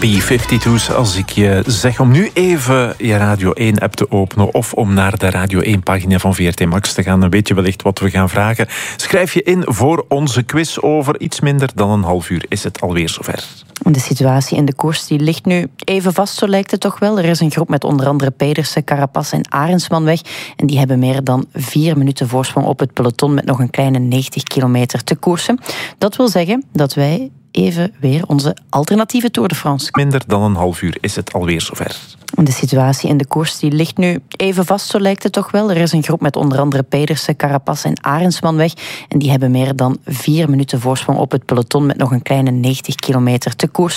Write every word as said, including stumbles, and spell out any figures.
B vijfentwintig's als ik je zeg om nu even je Radio één-app te openen of om naar de Radio één-pagina van V R T Max te gaan. Dan weet je wellicht wat we gaan vragen. Schrijf je in voor onze quiz. Over iets minder dan een half uur is het alweer zover. De situatie in de koers die ligt nu even vast, zo lijkt het toch wel. Er is een groep met onder andere Pedersen, Carapaz en Arendsman weg. En die hebben meer dan vier minuten voorsprong op het peloton met nog een kleine negentig kilometer te koersen. Dat wil zeggen dat wij even weer onze alternatieve Tour de France. Minder dan een half uur is het alweer zover. De situatie in de koers die ligt nu even vast, zo lijkt het toch wel. Er is een groep met onder andere Pedersen, Carapaz en Arendsman weg. En die hebben meer dan vier minuten voorsprong op het peloton met nog een kleine negentig kilometer te koersen.